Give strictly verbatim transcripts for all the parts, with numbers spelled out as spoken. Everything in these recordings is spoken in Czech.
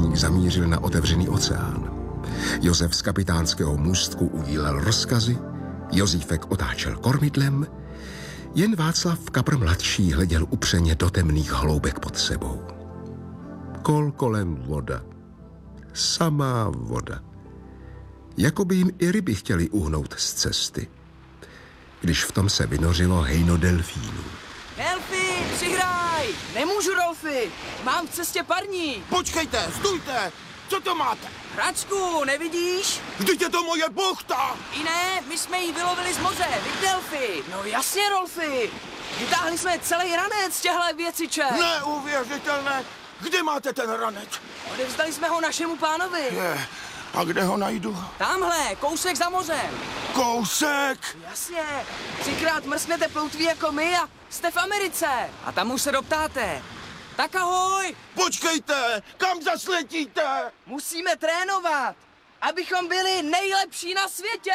parník zamířil na otevřený oceán. Josef z kapitánského můstku udílel rozkazy, Jozífek otáčel kormidlem, jen Václav Kapr mladší hleděl upřeně do temných hloubek pod sebou. Kol kolem voda. Samá voda. Jakoby jim i ryby chtěli uhnout z cesty. Když v tom se vynořilo hejno delfínů. Helfi, přihraj! Nemůžu, Rolfi! Mám v cestě parník! Počkejte, stůjte! Co to máte? Hračku, nevidíš? Vždyť je to moje buchta! I ne, my jsme ji vylovili z moře, viď, Delfi? No jasně, Rolfi! Vytáhli jsme celý ranec těhle věciček. Neuvěřitelné! Kde máte ten ranec? Odevzdali jsme ho našemu pánovi. Je, a kde ho najdu? Tamhle, kousek za mořem. Kousek! Jasně, třikrát mrsknete ploutví jako my a jste v Americe. A tam už se doptáte. Tak ahoj! Počkejte! Kam zasletíte? Musíme trénovat, abychom byli nejlepší na světě!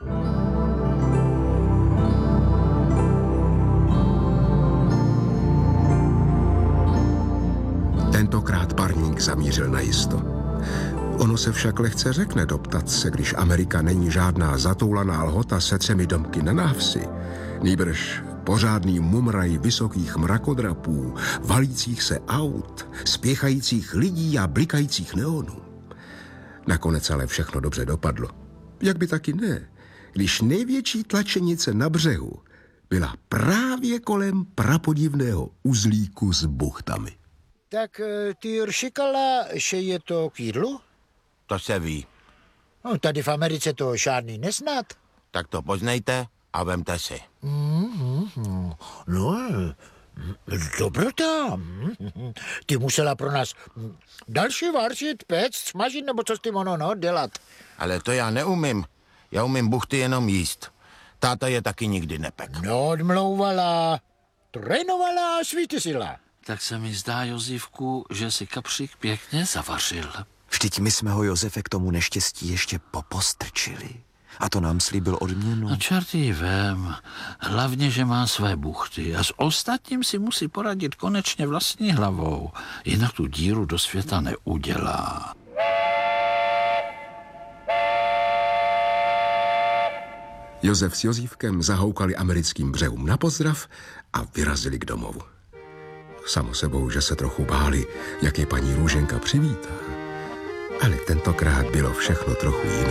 Tentokrát parník zamířil najisto. Ono se však lehce řekne doptat se, když Amerika není žádná zatoulaná lhota se třemi domky na návsi. Nýbrž pořádný mumraj vysokých mrakodrapů, valících se aut, spěchajících lidí a blikajících neonů. Nakonec ale všechno dobře dopadlo. Jak by taky ne, když největší tlačenice na břehu byla právě kolem prapodivného uzlíku s buchtami. Tak ty říkala, že je to k jídlu? To se ví. No, tady v Americe to žádný nesnad. Tak to poznejte a vemte si. Mm-hmm. No, dobrota. Ty musela pro nás další vařit, péct, smažit, nebo co s tím ono, no, dělat. Ale to já neumím. Já umím buchty jenom jíst. Táta je taky nikdy nepek. No, odmlouvala, trénovala a svítisila. Tak se mi zdá, Jozífku, že si kapřík pěkně zavařil. Vždyť my jsme ho, Josefe, k tomu neštěstí ještě popostrčili. A to nám slíbil odměnu. No čert jí vem. Hlavně, že má své buchty. A s ostatním si musí poradit konečně vlastní hlavou. Jinak tu díru do světa neudělá. Josef s Jozífkem zahoukali americkým břehům na pozdrav a vyrazili k domovu. Samo sebou, že se trochu báli, jak je paní Růženka přivítá. Ale tentokrát bylo všechno trochu jinak.